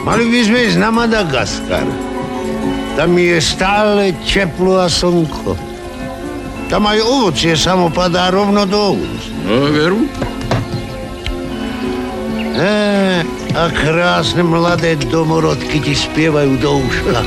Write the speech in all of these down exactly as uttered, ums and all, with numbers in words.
Mali by sme ísť na Madagaskar. Tam je stále teplo a slnko. Tam aj ovocie samo padá rovno do úst. No, veru? E, a krásne mladé domorodky ti spievajú do uša.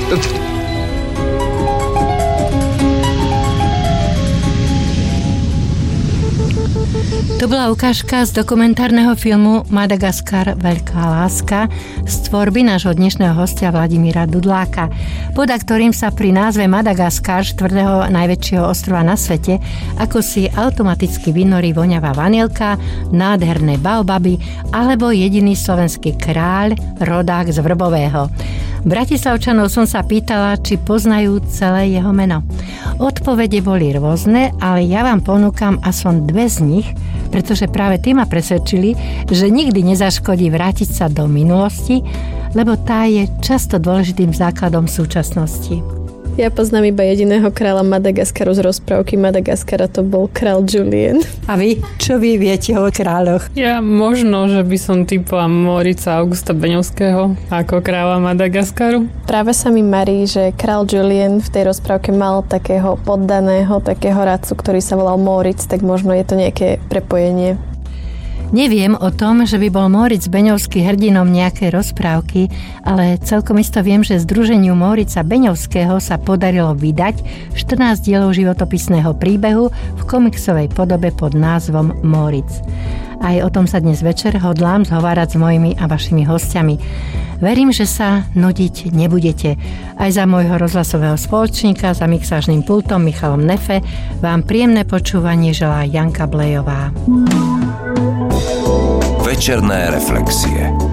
To bola ukážka z dokumentárneho filmu Madagaskar Veľká láska z tvorby nášho dnešného hostia Vladimíra Dudláka, podľa ktorým sa pri názve Madagaskar, štvrtého najväčšieho ostrova na svete, ako si automaticky vynorí voňavá vanilka, nádherné baobaby alebo jediný slovenský kráľ, rodák z Vrbového. Bratislavčanov som sa pýtala, či poznajú celé jeho meno. Odpovede boli rôzne, ale ja vám ponúkam aspoň dve z nich, pretože práve tí ma presvedčili, že nikdy nezaškodí vrátiť sa do minulosti, lebo tá je často dôležitým základom súčasnosti. Ja poznám iba jediného kráľa Madagaskaru z rozprávky Madagaskara, to bol král Julien. A vy? Čo vy viete o kráľoch? Ja možno, že by som typla Morica Augusta Beňovského ako kráľa Madagaskaru. Práve sa mi marí, že král Julien v tej rozprávke mal takého poddaného, takého radcu, ktorý sa volal Moritz, tak možno je to nejaké prepojenie. Neviem o tom, že by bol Moritz Beňovský hrdinom nejakej rozprávky, ale celkom isto viem, že združeniu Morica Beňovského sa podarilo vydať štrnásť dielov životopisného príbehu v komiksovej podobe pod názvom Moritz. Aj o tom sa dnes večer hodlám zhovárať s mojimi a vašimi hostiami. Verím, že sa nudiť nebudete. Aj za môjho rozhlasového spoločníka, za mixážnym pultom Michalom Nefe vám príjemné počúvanie želá Janka Blejová. Večerné reflexie.